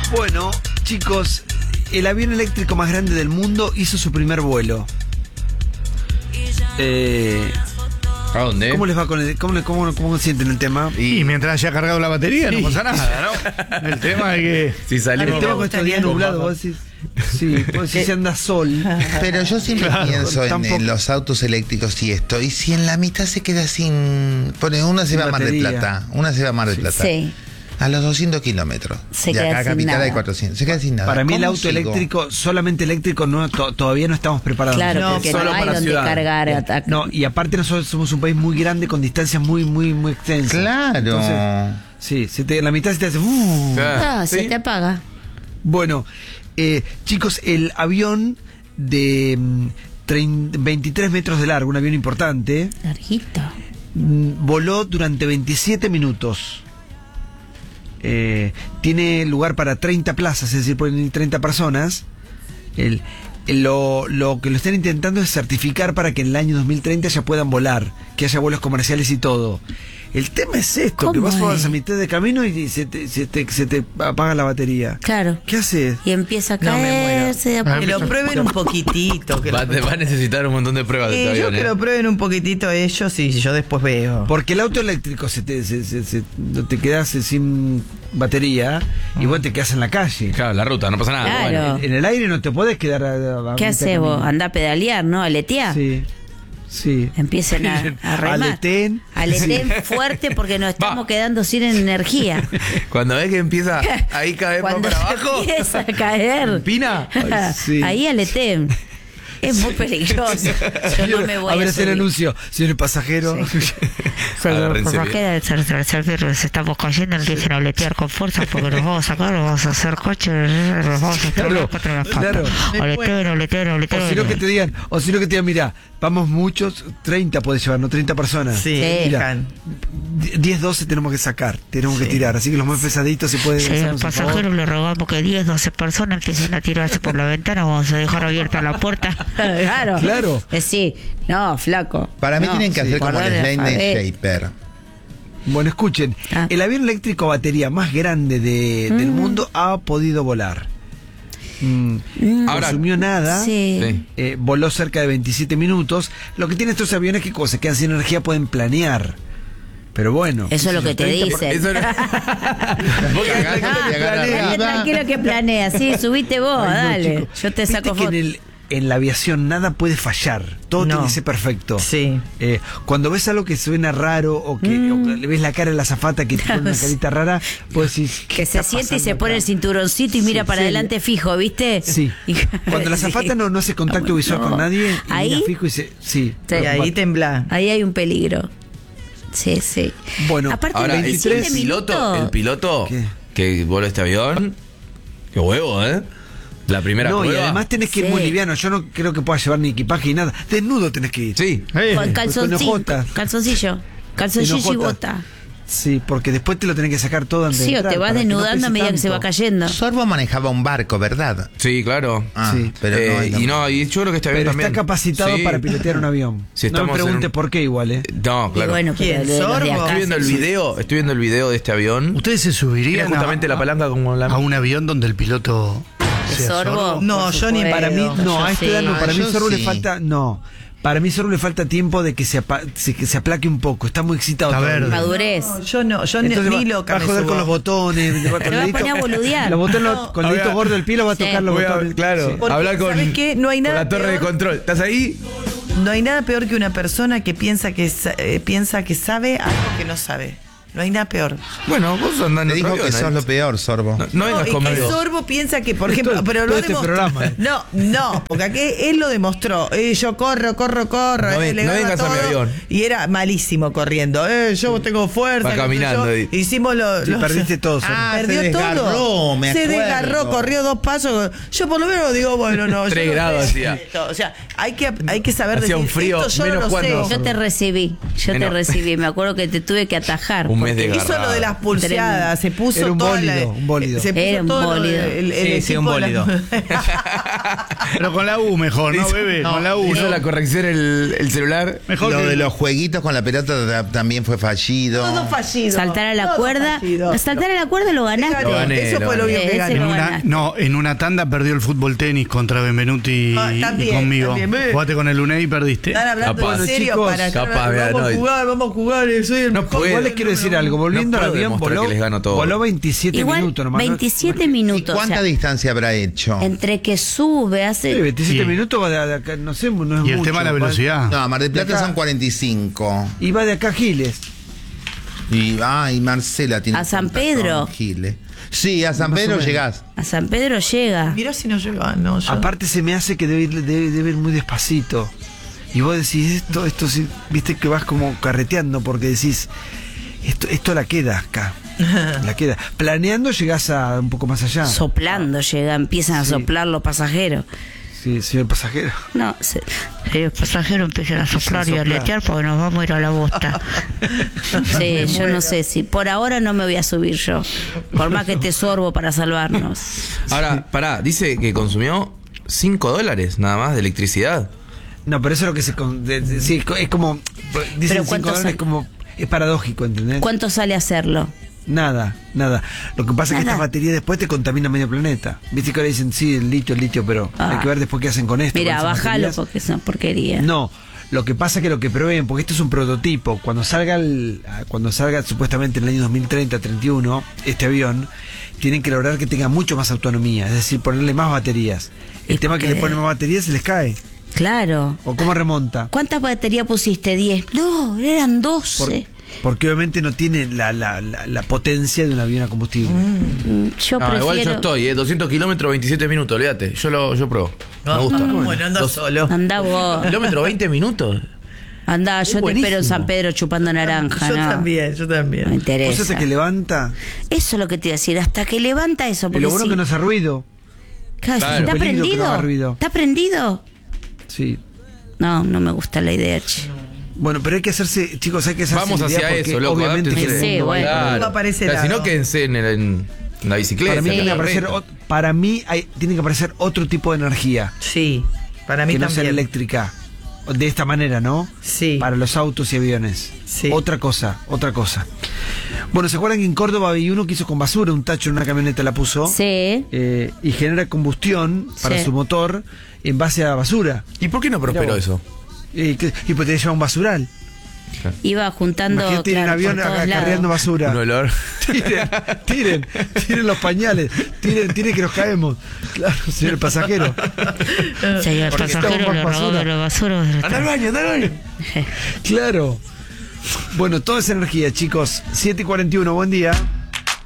Bueno, chicos, el avión eléctrico más grande del mundo hizo su primer vuelo. ¿A dónde? ¿Cómo les va con el, cómo sienten el tema? Y mientras haya cargado la batería no pasa nada, ¿no? El tema es que... Si salimos... El tema con estos días nublados, vos decís... Sí, vos decís si anda sol. Pero yo siempre pienso en los autos eléctricos y esto. Y si en la mitad se queda sin... Pone, una se va a Mar del Plata. Una se va a Mar del Plata. Sí. A los 200 kilómetros. Se de queda acá a sin Capital nada. hay 400. Se queda sin nada. Para mí el ¿Cómo auto sigo? eléctrico, solamente eléctrico, no, todavía no estamos preparados. Claro, No, porque solo no hay para donde ciudad. cargar. No, y aparte nosotros somos un país muy grande con distancias muy extensas. Claro. Entonces, sí, en la mitad se te hace... Se ¿Sí? te apaga. Bueno, chicos, el avión de 23 metros de largo, un avión importante, Larguito. voló durante 27 minutos. Tiene lugar para 30 plazas, es decir, pueden ir 30 personas. Lo que lo están intentando es certificar para que en el año 2030 ya puedan volar, que haya vuelos comerciales y todo. El tema es esto, que ¿Cómo vas es? a mitad de camino y se te apaga la batería. Claro. ¿Qué haces? Y empieza a No, me muero. caerse de a poco. Que lo prueben un poquitito. Que Va a necesitar un montón de pruebas de este yo avión, que lo prueben un poquitito ellos y yo después veo. Porque el auto eléctrico te quedas sin batería y vos te quedas en la calle. Claro, la ruta, no pasa nada. Claro. Bueno. En el aire no te podés quedar a ¿Qué mitad haces vos? camino. Andá a pedalear, ¿no? Aletear. Sí. Empiecen a remar. Aleten. Aleten fuerte porque nos estamos quedando sin energía. Cuando ves que empieza ahí caer más Cuando para abajo, empieza a caer. ¿Pina? Ay, sí. Ahí aleten. Es muy peligroso. Yo no me voy a ver a ese subir. anuncio, señor pasajero. Agárrense bien. estamos cayendo, empiecen a aletear con fuerza porque nos vamos a sacar, nos vamos a hacer coche, nos vamos a Claro, contra las claro. patas. Aleteen. O si no que te digan, mira, vamos muchos, 30 podés llevar, no 30 personas. Sí, Mira, dejan. 10, 12 tenemos que sacar, tenemos que tirar, así que los más pesaditos se pueden Si hacernos al un pasajero favor. le rogamos que 10, 12 personas empiecen a tirarse por la ventana, vamos a dejar abierta la puerta. Claro. Claro. Sí. No, flaco. Para mí No, tienen que hacer como guardar el el Slane alfabeto. Shaper. Bueno, escuchen, el avión eléctrico a batería más grande del mundo ha podido volar. Ahora, Consumió nada. Sí. Sí. Voló cerca de 27 minutos. Lo que tienen estos aviones es que cuando se quedan sin energía pueden planear. Pero bueno. Eso es lo que te dicen. Eso no... Vos cagás, Ah, te agarras dale, arriba. tranquilo que planea. Sí, subite vos, Ay, no, dale. chico. Yo te Viste saco que fotos. en la aviación nada puede fallar. Todo No. tiene que ser perfecto. Sí. Cuando ves algo que suena raro o que le ves la cara a la azafata que te pone una carita rara, pues decís, ¿qué Que se está siente y se pasando pone acá? el cinturoncito y mira para sí. adelante fijo, ¿viste? Sí. Y- Cuando la Sí. azafata no hace contacto visual con nadie, y Ahí- mira fijo y sí. Sí. Y ahí tembla. Ahí hay un peligro. Sí, sí. Bueno, Aparte, Ahora, el 27 piloto ¿Qué? que voló este avión, qué huevo, La primera No, y prueba. además tenés que ir Sí. muy liviano. Yo no creo que puedas llevar ni equipaje ni nada. Desnudo tenés que ir. Sí. Con calzoncillo. hojotas. Calzoncillo y hojotas. bota. Sí, porque después te lo tenés que sacar todo antes de Sí, o entrar, te vas para que no desnudando a pese medida que se va tanto. cayendo. Sorbo manejaba un barco, ¿verdad? Sí, claro. Ah, Sí. pero no es lo Y yo creo que este avión Pero también. está capacitado Sí. para pilotear un avión. Si No me estamos en pregunte un- por qué igual, No, Y claro. bueno, pero ¿Quién, de los de Sorbo? acá, Estoy viendo el sí. video de este avión. ¿Ustedes se Tiene subirían justamente la palanca como la... a un avión donde el piloto sea Sorbo. No, Por yo ni supuesto. Para mí, no, Yo a este sí. edad no. Para mí yo Sorbo le sí. falta. No. Para mí Sorbo le falta tiempo de que que se aplaque un poco. Está muy excitado. Está todavía. verde. Madurez. Yo no, yo Entonces ni va loca a me joder subo. con los botones. Con Te va a el dedito- poner a boludear. Los botones No. con el dedito gordo del pie lo va a Sí. tocar los Voy a- botones. claro, Sí. Porque, hablar con, ¿sabes qué? No hay nada con la torre de peor. control. ¿Estás ahí? No hay nada peor que una persona que piensa que sabe algo que no sabe. No hay nada peor. Bueno, vos andás en Te otro dijo avión, que sos lo peor, Sorbo. No vengas y que conmigo. Sorbo piensa que, por ejemplo, Todo- pero todo lo este demostró. programa. No, porque aquí él lo demostró. Yo corro. No le no gano vengas a mi todo, avión. Y era malísimo corriendo. Yo tengo fuerza. Va qué sé caminando yo. ahí. Hicimos Sí, perdiste todo, Sorbo. Perdió se desgarró, todo. me Se acuerdo. desgarró, corrió 2 pasos. Yo por lo menos digo, bueno, no. yo 3 no grados sé hacía. esto. O sea, hay que saber Hacía decir un frío, esto yo no menos lo cuando- sé. Yo te recibí. Menos. Me acuerdo que te tuve que atajar. Un porque mes desgarrado. Hizo lo de las pulseadas, se puso Era un toda bólido, un bólido. Se puso Era un todo lo bólido. el Sí, equipo un de la- bólido. Pero con la U mejor, ¿no, bebé? Con la U. Hizo ¿no? la corrección el celular. Mejor Lo que- de los jueguitos con la pelota también fue fallido. Todo fallido. Saltar a la Todo cuerda. fallido. Saltar a la cuerda lo ganaste. Lo gané, Eso lo fue lo gané. bien que Ese gané. En lo una, ganaste. no, en una tanda perdió el fútbol tenis contra Benvenuti y También, conmigo. también. Jugaste con el UNED y perdiste. Están hablando Capaz, en serio chicos, para capaz, vea, vamos a no, jugar, soy el no mejor. puede. Igual les quiero decir algo, volviendo No al puedo avión, demostrar voló, que les gano todo. voló 27 Igual, minutos nomás. 27 ¿Y minutos. cuánta o sea, distancia habrá hecho? entre que sube, Sí, hace. 27 Sí. minutos va de acá, no sé, no es Y el mucho, tema de la va- velocidad. No, Mar del Plata De acá. son 45. Y va de acá a Giles. Y Marcela tiene ¿A San contacto Pedro? con Giles. Sí, a San Más o Pedro menos. llegás. A San Pedro llega. Mirá si no llega, no, yo. Aparte se me hace que debe ir muy despacito. Y vos decís, esto sí, viste que vas como carreteando porque decís, esto la queda acá. La queda. Planeando llegás a un poco más allá. Soplando llega, empiezan a Sí. soplar los pasajeros. Sí, señor pasajero. No, Los pasajeros empiezan a soplar y a soplar. aletear porque nos vamos a ir a la bosta. sí, yo no sé si. Por ahora no me voy a subir yo. Por más que te sorbo para salvarnos. Ahora, pará, dice que consumió $5 nada más de electricidad. No, pero eso es lo que sí, es como. Dicen ¿cuánto $5 sale? como. Es paradójico, ¿entendés? ¿Cuánto sale hacerlo? Nada. Lo que pasa es que Nada. estas baterías después te contaminan medio planeta. Viste que ahora dicen, sí, el litio, pero hay que ver después qué hacen con esto. Mira, con esas bájalo baterías. porque es una porquería. No, lo que pasa es que lo que proveen, porque esto es un prototipo, cuando salga supuestamente en el año 2030, 31, este avión, tienen que lograr que tenga mucho más autonomía, es decir, ponerle más baterías. El ¿Y tema por que qué? le ponen más baterías se les cae. Claro. ¿O cómo remonta? ¿Cuántas baterías pusiste? 10. No, eran 12. Porque obviamente no tiene la potencia de un avión a combustible. Yo No, prefiero. igual yo estoy, 200 kilómetros, 27 minutos, olvídate. Yo pruebo. Me gusta. Bueno, anda solo. Andá vos. ¿Kilómetro 20 minutos? Andá, yo te buenísimo. espero en San Pedro chupando naranja. Yo ¿no? también. No me O sea, interesa. hasta que levanta. Eso es lo que te iba a decir. Hasta que levanta eso. Y Porque lo bueno sí. que no hace ruido. Claro, Claro. ¿está Peligro que no haga prendido? ruido. ¿Está prendido? Sí. No, no me gusta la idea, che. Bueno, pero hay que hacerse, chicos, hay que hacerse Vamos la idea hacia porque eso, loco. obviamente que adáptense. el Sí, mundo va a ir bueno. para No aparece Si no, lado. quédense en la bicicleta. Para mí tiene que en la aparecer, carreta. para mí tiene que aparecer otro tipo de energía Sí, para mí que no sea también. eléctrica. De esta manera, ¿no? Sí. Para los autos y aviones. Sí. Otra cosa. Bueno, ¿se acuerdan que en Córdoba había uno que hizo con basura, un tacho en una camioneta la puso? Sí. Y genera combustión para Sí. su motor en base a basura. ¿Y por qué no prosperó Mirá vos. eso? Y pues te lleva un basural. Iba juntando. Imagínate en un claro, avión por todos cargando lados. basura. Un olor. Tiren los pañales, tiren que nos caemos. Claro, señor pasajero. Si al Porque pasajero estamos le más robó basura. la basura. Anda al baño, anda al baño. Claro. Bueno, toda esa energía, chicos. 7:41, buen día.